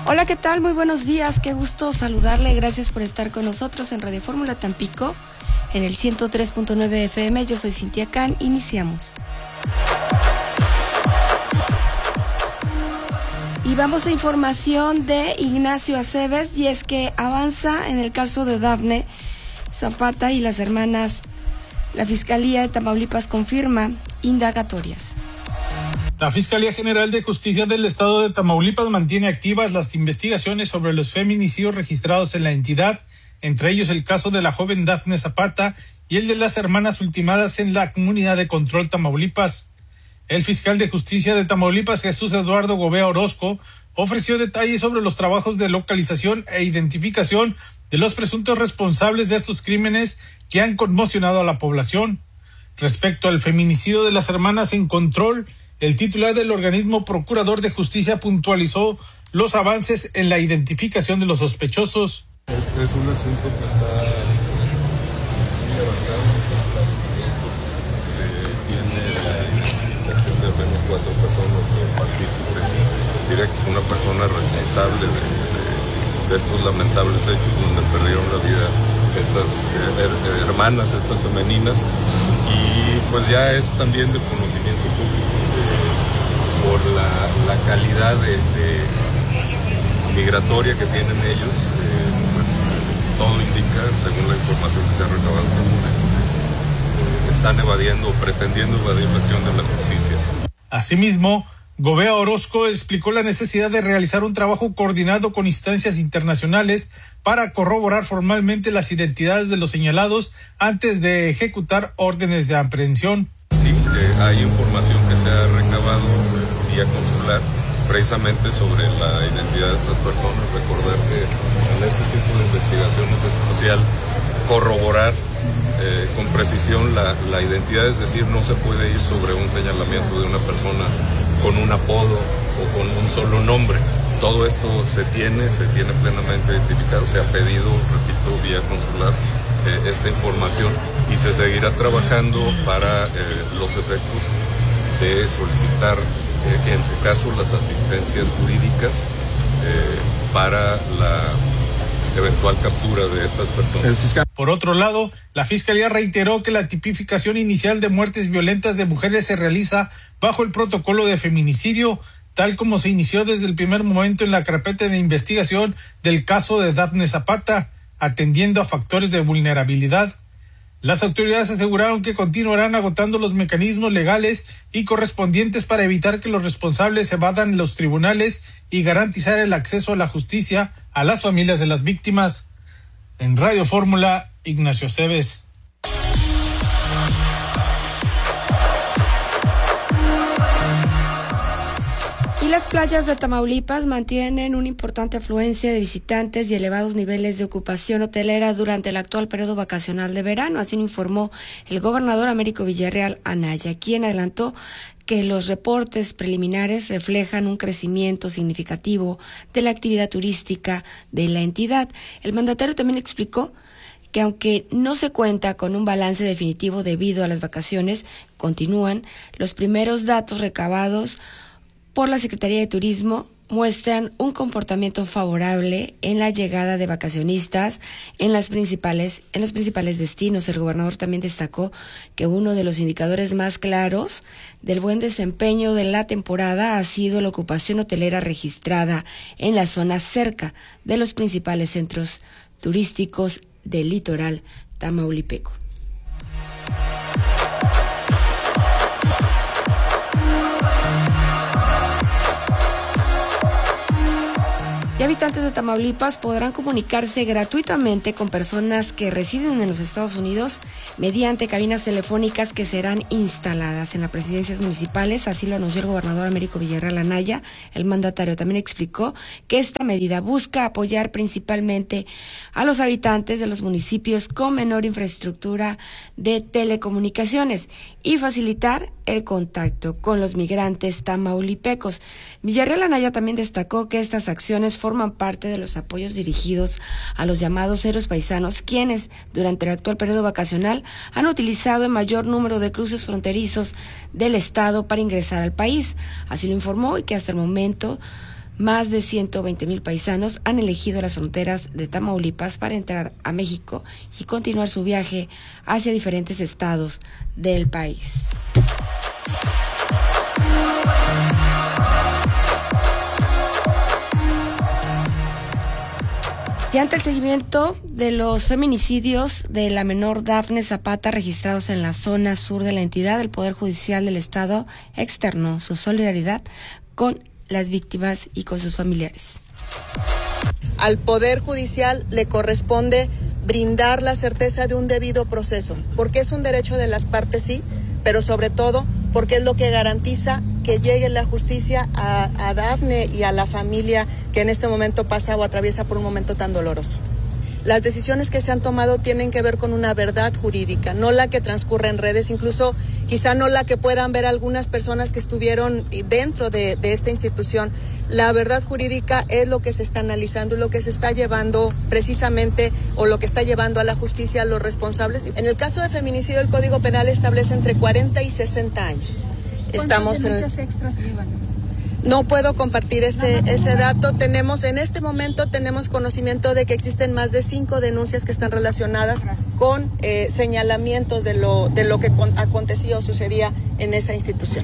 Hola, ¿qué tal? Muy buenos días, qué gusto saludarle, gracias por estar con nosotros en Radio Fórmula Tampico, en el 103.9 FM, yo soy Cintia Can, iniciamos. Y vamos a información de Ignacio Aceves, y es que avanza en el caso de Dafne Zapata y las hermanas. La Fiscalía de Tamaulipas confirma indagatorias. La Fiscalía General de Justicia del Estado de Tamaulipas mantiene activas las investigaciones sobre los feminicidios registrados en la entidad, entre ellos el caso de la joven Dafne Zapata y el de las hermanas ultimadas en la comunidad de Control, Tamaulipas. El fiscal de Justicia de Tamaulipas, Jesús Eduardo Gobea Orozco, ofreció detalles sobre los trabajos de localización e identificación de los presuntos responsables de estos crímenes que han conmocionado a la población. Respecto al feminicidio de las hermanas en Control, el titular del organismo Procurador de Justicia puntualizó los avances en la identificación de los sospechosos. Es un asunto que está muy avanzado. Se tiene la identificación de al menos 4 personas como partícipes directos, una persona responsable de estos lamentables hechos donde perdieron la vida estas hermanas, estas femeninas, y pues ya es también de conocimiento público por la calidad de migratoria que tienen ellos, pues todo indica, según la información que se ha recabado hasta el momento, están evadiendo o pretendiendo evadir la acción de la justicia. Asimismo, Gobea Orozco explicó la necesidad de realizar un trabajo coordinado con instancias internacionales para corroborar formalmente las identidades de los señalados antes de ejecutar órdenes de aprehensión. Sí, hay información que se ha recabado vía consular precisamente sobre la identidad de estas personas. Recordar que en este tipo de investigaciones es crucial corroborar con precisión la identidad, es decir, no se puede ir sobre un señalamiento de una persona con un apodo o con un solo nombre. Todo esto se tiene plenamente identificado, se ha pedido, repito, vía consular esta información, y se seguirá trabajando para los efectos de solicitar, en su caso, las asistencias jurídicas para la eventual captura de estas personas. Por otro lado, la Fiscalía reiteró que la tipificación inicial de muertes violentas de mujeres se realiza bajo el protocolo de feminicidio, tal como se inició desde el primer momento en la carpeta de investigación del caso de Dafne Zapata, atendiendo a factores de vulnerabilidad. Las autoridades aseguraron que continuarán agotando los mecanismos legales y correspondientes para evitar que los responsables evadan los tribunales y garantizar el acceso a la justicia a las familias de las víctimas. En Radio Fórmula, Ignacio Aceves. Las playas de Tamaulipas mantienen una importante afluencia de visitantes y elevados niveles de ocupación hotelera durante el actual periodo vacacional de verano, así lo informó el gobernador Américo Villarreal Anaya, quien adelantó que los reportes preliminares reflejan un crecimiento significativo de la actividad turística de la entidad. El mandatario también explicó que aunque no se cuenta con un balance definitivo debido a las vacaciones, continúan los primeros datos recabados por la Secretaría de Turismo muestran un comportamiento favorable en la llegada de vacacionistas en los principales destinos. El gobernador también destacó que uno de los indicadores más claros del buen desempeño de la temporada ha sido la ocupación hotelera registrada en la zona cerca de los principales centros turísticos del litoral tamaulipeco. Y habitantes de Tamaulipas podrán comunicarse gratuitamente con personas que residen en los Estados Unidos mediante cabinas telefónicas que serán instaladas en las presidencias municipales, así lo anunció el gobernador Américo Villarreal Anaya. El mandatario también explicó que esta medida busca apoyar principalmente a los habitantes de los municipios con menor infraestructura de telecomunicaciones y facilitar el contacto con los migrantes tamaulipecos. Villarreal Anaya también destacó que estas acciones forman parte de los apoyos dirigidos a los llamados héroes paisanos, quienes durante el actual periodo vacacional han utilizado el mayor número de cruces fronterizos del estado para ingresar al país. Así lo informó, y que hasta el momento Más de 120,000 paisanos han elegido las fronteras de Tamaulipas para entrar a México y continuar su viaje hacia diferentes estados del país. Y ante el seguimiento de los feminicidios de la menor Dafne Zapata registrados en la zona sur de la entidad, el Poder Judicial del Estado externó su solidaridad con las víctimas y con sus familiares. Al Poder Judicial le corresponde brindar la certeza de un debido proceso, porque es un derecho de las partes, sí, pero sobre todo porque es lo que garantiza que llegue la justicia a Dafne y a la familia que en este momento pasa o atraviesa por un momento tan doloroso. Las decisiones que se han tomado tienen que ver con una verdad jurídica, no la que transcurre en redes, incluso quizá no la que puedan ver algunas personas que estuvieron dentro de esta institución. La verdad jurídica es lo que se está analizando, lo que se está llevando precisamente o lo que está llevando a la justicia a los responsables. En el caso de feminicidio, el Código Penal establece entre 40 y 60 años. ¿Cuántas denuncias extras llevan? No puedo compartir ese dato. En este momento tenemos conocimiento de que existen más de 5 denuncias que están relacionadas con señalamientos de lo que acontecía o sucedía en esa institución.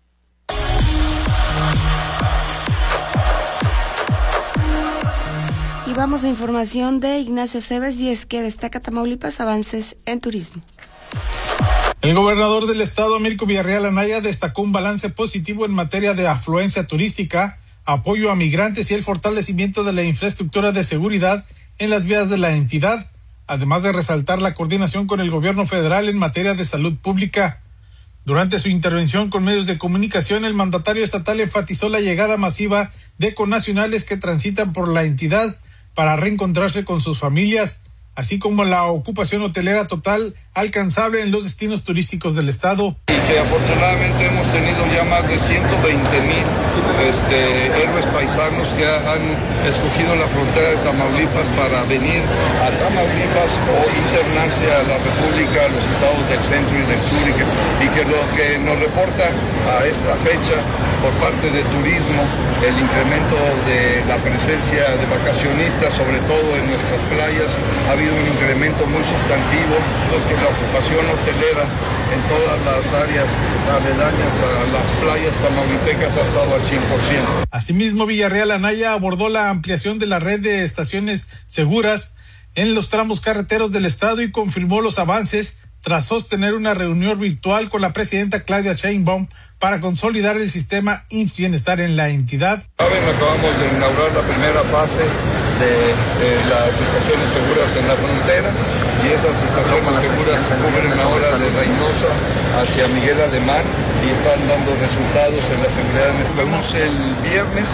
Y vamos a información de Ignacio Cebes, y es que destaca Tamaulipas avances en turismo. El gobernador del estado, Amílcar Villarreal Anaya, destacó un balance positivo en materia de afluencia turística, apoyo a migrantes y el fortalecimiento de la infraestructura de seguridad en las vías de la entidad, además de resaltar la coordinación con el gobierno federal en materia de salud pública. Durante su intervención con medios de comunicación, el mandatario estatal enfatizó la llegada masiva de connacionales que transitan por la entidad para reencontrarse con sus familias, así como la ocupación hotelera total alcanzable en los destinos turísticos del estado. Y que afortunadamente hemos tenido ya más de 120,000 héroes paisanos que han escogido la frontera de Tamaulipas para venir a Tamaulipas o internarse a la República, a los estados del centro y del sur, y que lo que nos reporta a esta fecha por parte de turismo, el incremento de la presencia de vacacionistas, sobre todo en nuestras playas, ha habido un incremento muy sustantivo, pues que la ocupación hotelera en todas las áreas aledañas a las playas tamaulipecas ha estado al 100%. Asimismo, Villarreal Anaya abordó la ampliación de la red de estaciones seguras en los tramos carreteros del estado y confirmó los avances tras sostener una reunión virtual con la presidenta Claudia Sheinbaum para consolidar el sistema IMSS Bienestar en la entidad. Acabamos de inaugurar la primera fase de las estaciones seguras en la frontera, y esas estaciones seguras se cubren ahora de Reynosa hacia Miguel Alemán y están dando resultados en la seguridad. Tuvimos el viernes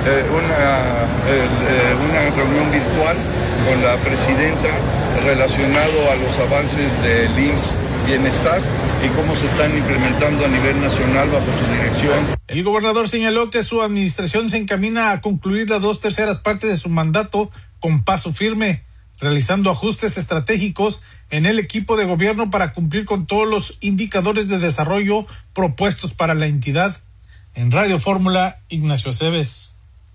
una reunión virtual con la presidenta relacionado a los avances del IMSS Bienestar y cómo se están implementando a nivel nacional bajo su dirección. El gobernador señaló que su administración se encamina a concluir las 2/3 partes de su mandato con paso firme, realizando ajustes estratégicos en el equipo de gobierno para cumplir con todos los indicadores de desarrollo propuestos para la entidad. En Radio Fórmula, Ignacio Cebes.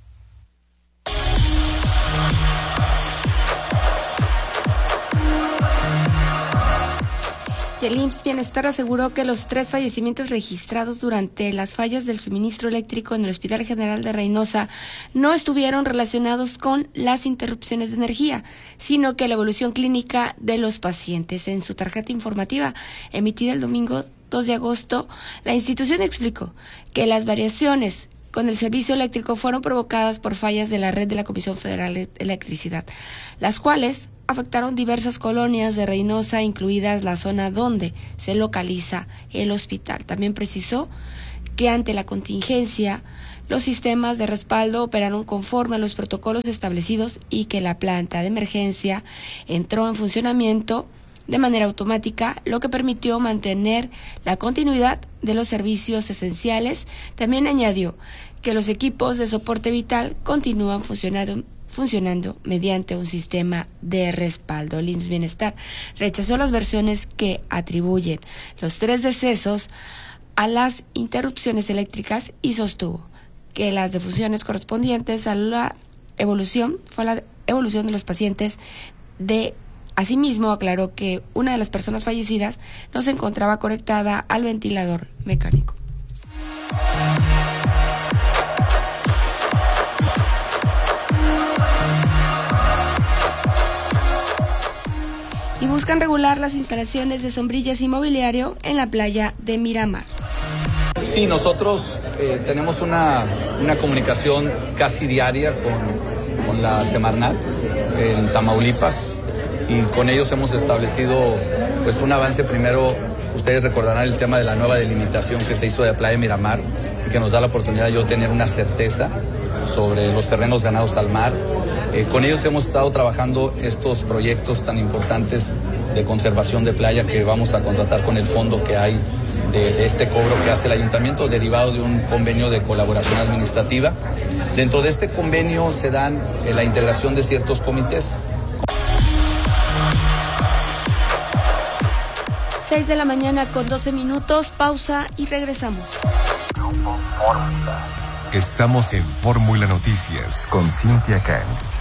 El IMSS Bienestar aseguró que los 3 fallecimientos registrados durante las fallas del suministro eléctrico en el Hospital General de Reynosa no estuvieron relacionados con las interrupciones de energía, sino que la evolución clínica de los pacientes. En su tarjeta informativa emitida el domingo 2 de agosto, la institución explicó que las variaciones con el servicio eléctrico fueron provocadas por fallas de la red de la Comisión Federal de Electricidad, las cuales afectaron diversas colonias de Reynosa, incluidas la zona donde se localiza el hospital. También precisó que ante la contingencia, los sistemas de respaldo operaron conforme a los protocolos establecidos y que la planta de emergencia entró en funcionamiento de manera automática, lo que permitió mantener la continuidad de los servicios esenciales. También añadió que los equipos de soporte vital continúan funcionando mediante un sistema de respaldo. El IMSS Bienestar rechazó las versiones que atribuyen los 3 decesos a las interrupciones eléctricas y sostuvo que las defunciones correspondientes a la evolución de los pacientes Asimismo, aclaró que una de las personas fallecidas no se encontraba conectada al ventilador mecánico. Y buscan regular las instalaciones de sombrillas y mobiliario en la playa de Miramar. Sí, nosotros tenemos una comunicación casi diaria con la Semarnat en Tamaulipas y con ellos hemos establecido pues un avance. Primero, ustedes recordarán el tema de la nueva delimitación que se hizo de la playa de Miramar y que nos da la oportunidad de yo tener una certeza sobre los terrenos ganados al mar. Con ellos hemos estado trabajando estos proyectos tan importantes de conservación de playa que vamos a contratar con el fondo que hay de este cobro que hace el ayuntamiento, derivado de un convenio de colaboración administrativa. Dentro de este convenio se dan la integración de ciertos comités. 6 de la mañana con 12 minutos, pausa y regresamos. Estamos en Fórmula Noticias con Cintia Kang.